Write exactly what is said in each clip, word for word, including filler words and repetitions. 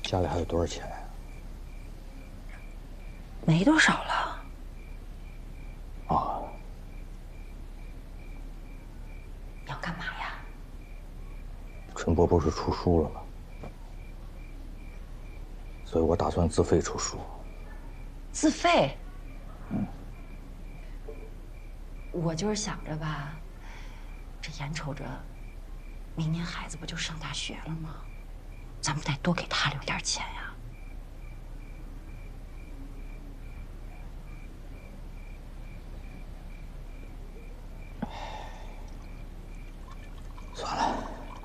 家里还有多少钱呀？ 没多少了。 啊。 你要干嘛呀？ 春波不是出书了吗？所以我打算自费出书。 自费？ 嗯。 我就是想着吧，这眼瞅着，明年孩子不就上大学了吗？咱们得多给他留点钱呀。 算了，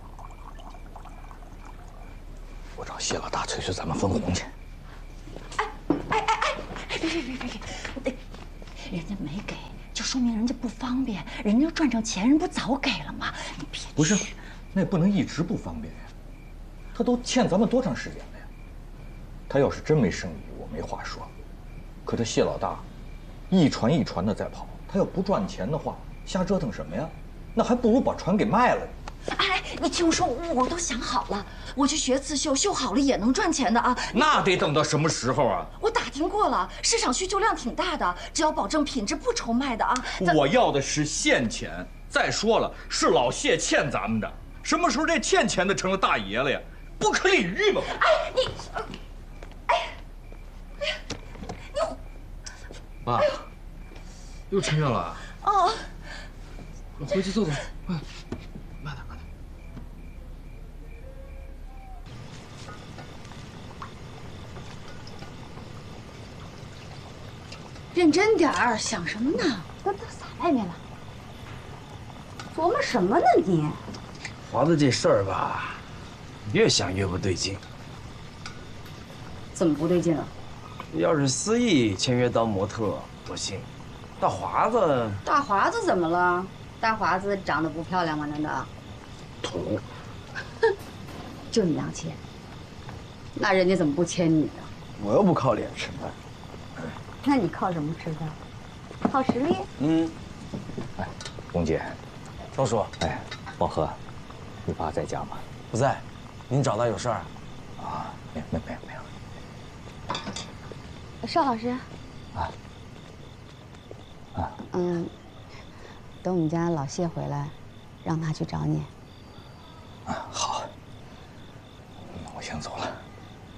我找谢老大催催咱们分红去。 哎哎哎哎哎！别别别别别！人家没给，就说明人家不方便。人家赚着钱，人不早给了吗？你别不是，那也不能一直不方便呀。他都欠咱们多长时间了呀？他要是真没生意，我没话说。可他谢老大，一船一船的在跑，他要不赚钱的话，瞎折腾什么呀？那还不如把船给卖了。 哎，你听我说，我都想好了，我去学刺绣，绣好了也能赚钱的啊。 那得等到什么时候啊？ 我打听过了，市场需求量挺大的，只要保证品质不愁卖的啊。 我要的是现钱。再说了，是老谢欠咱们的，什么时候这欠钱的成了大爷了呀？不可理喻嘛！ 哎，你，哎，哎呀，你， 爸，又吃药了？ 哦， 回去坐坐，快，慢点慢点。 认真点儿，想什么呢？ 都都撒外面了，琢磨什么呢你？ 华子这事儿吧，越想越不对劲。 怎么不对劲了？ 要是思义签约当模特，我信。大华子， 大华子怎么了？大华子长得不漂亮吗？难道？ 土。 哼，就你洋气。那人家怎么不签你呢？ 我又不靠脸吃饭。 那你靠什么吃饭？靠实力？ 嗯。 哎，翁姐， 周叔， 哎，王和，你爸在家吗？ 不在。您找他有事儿？ 啊，没没没有没有。 邵老师。 啊。啊。 嗯，等我们家老谢回来，让他去找你。 啊，好。